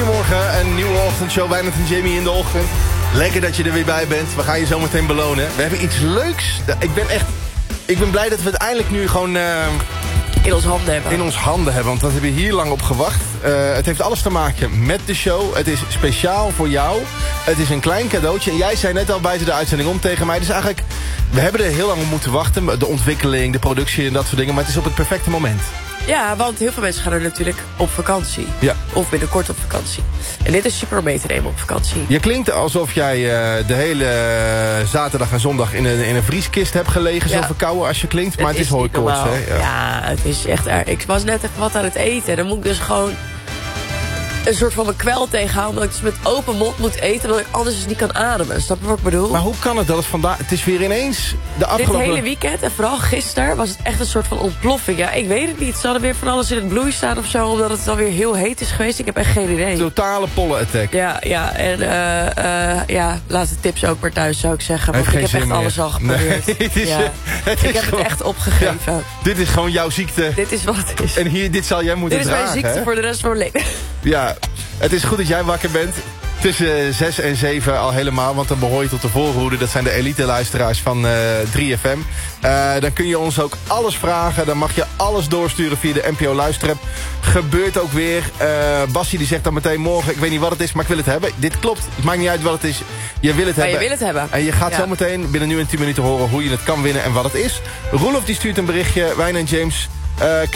Goedemorgen, een nieuwe ochtendshow. Wijnand en Jamie in de ochtend. Lekker dat je er weer bij bent. We gaan je zo meteen belonen. We hebben iets leuks. Ik ben blij dat we het eindelijk nu gewoon in ons handen hebben. In ons handen hebben, want dat hebben we hier lang op gewacht. Het heeft alles te maken met de show. Het is speciaal voor jou. Het is een klein cadeautje. En jij zei net al buiten de uitzending om tegen mij. Dus eigenlijk, we hebben er heel lang op moeten wachten. De ontwikkeling, de productie en dat soort dingen. Maar het is op het perfecte moment. Ja, want heel veel mensen gaan er natuurlijk op vakantie. Ja. Of binnenkort op vakantie. En dit is super om mee te nemen op vakantie. Je klinkt alsof jij de hele zaterdag en zondag in een vrieskist hebt gelegen. Zo verkouden als je klinkt. Maar het is hooikoorts, hè? Ja, het is echt erg. Ik was net even wat aan het eten. Dan moet ik dus gewoon een soort van mijn kwel tegenhouden. Omdat ik dus met open mond moet eten. Omdat ik anders dus niet kan ademen. Snap je wat ik bedoel? Maar hoe kan het dat het vandaag... Het is weer ineens de afgelopen... Dit hele weekend en vooral gisteren was het echt een soort van ontploffing. Ja, ik weet het niet. Ze hadden weer van alles in het bloei staan of zo. Omdat het dan weer heel heet is geweest. Ik heb echt geen idee. Totale pollen-attack. Ja. En laat de tips ook maar thuis, zou ik zeggen. Want ik heb echt alles al geprobeerd. Nee, ik heb het echt opgegeven. Ja, dit is gewoon jouw ziekte. Dit is wat het is. En dit zal jij moeten dragen. Dit is mijn ziekte voor de rest van mijn leven. Ja, het is goed dat jij wakker bent. Tussen 6 en 7 al helemaal, want dan behoor je tot de voorhoede. Dat zijn de elite-luisteraars van 3FM. Dan kun je ons ook alles vragen. Dan mag je alles doorsturen via de NPO Luisterapp. Gebeurt ook weer. Bassie die zegt dan meteen morgen, ik weet niet wat het is, maar ik wil het hebben. Dit klopt, het maakt niet uit wat het is. Je wil het hebben. Je wil het hebben. En je gaat zo meteen binnen nu en 10 minuten horen hoe je het kan winnen en wat het is. Roelof die stuurt een berichtje. Wijn en James...